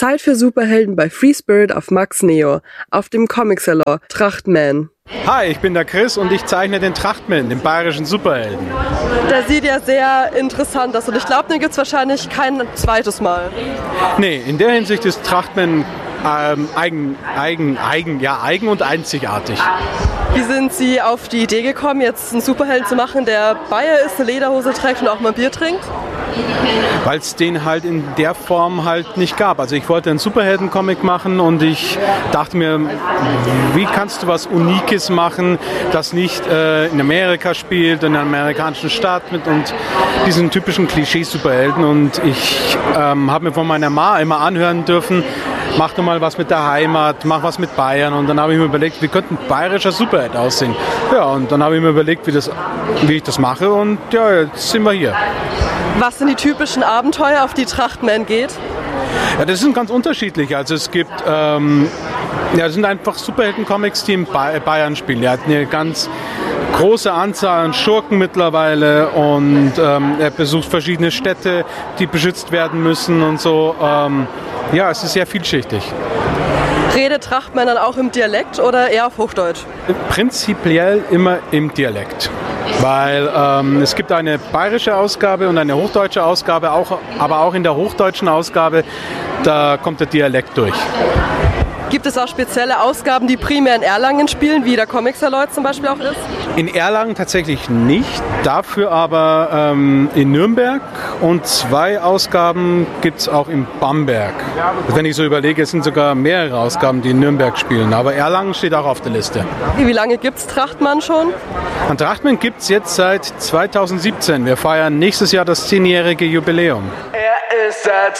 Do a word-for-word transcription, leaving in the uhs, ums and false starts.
Zeit für Superhelden bei Free Spirit auf Max Neo, auf dem Comic-Salon Trachtman. Hi, ich bin der Chris und ich zeichne den Trachtman, den bayerischen Superhelden. Der sieht ja sehr interessant aus und ich glaube, den gibt es wahrscheinlich kein zweites Mal. Nee, in der Hinsicht ist Trachtman ähm, eigen, eigen, eigen, ja, eigen und einzigartig. Wie sind Sie auf die Idee gekommen, jetzt einen Superhelden zu machen, der Bayer ist, eine Lederhose trägt und auch mal Bier trinkt? Weil es den halt in der Form halt nicht gab. Also ich wollte einen Superhelden-Comic machen und ich dachte mir, wie kannst du was Unikes machen, das nicht äh, in Amerika spielt, in einer amerikanischen Stadt mit und diesen typischen Klischee-Superhelden. Und ich ähm, habe mir von meiner Ma immer anhören dürfen, mach doch mal was mit der Heimat, mach was mit Bayern. Und dann habe ich mir überlegt, wie könnte ein bayerischer Superheld aussehen? Ja, und dann habe ich mir überlegt, wie, das, wie ich das mache und ja, jetzt sind wir hier. Was sind die typischen Abenteuer, auf die Trachtman geht? Ja, das sind ganz unterschiedlich. Also es gibt, ähm, ja, das sind einfach Superhelden-Comics, die in Bayern spielen. Er hat eine ganz große Anzahl an Schurken mittlerweile und ähm, er besucht verschiedene Städte, die beschützt werden müssen und so. Ähm, ja, es ist sehr vielschichtig. Redet Trachtman dann auch im Dialekt oder eher auf Hochdeutsch? Prinzipiell immer im Dialekt. Weil ähm, es gibt eine bayerische Ausgabe und eine hochdeutsche Ausgabe, auch, aber auch in der hochdeutschen Ausgabe, da kommt der Dialekt durch. Gibt es auch spezielle Ausgaben, die primär in Erlangen spielen, wie der Comic-Salon zum Beispiel auch ist? In Erlangen tatsächlich nicht, dafür aber ähm, in Nürnberg und zwei Ausgaben gibt es auch in Bamberg. Wenn ich so überlege, es sind sogar mehrere Ausgaben, die in Nürnberg spielen, aber Erlangen steht auch auf der Liste. Wie lange gibt es Trachtman schon? Und Trachtman gibt es jetzt seit zweitausendsiebzehn. Wir feiern nächstes Jahr das zehnjährige Jubiläum. Er ist der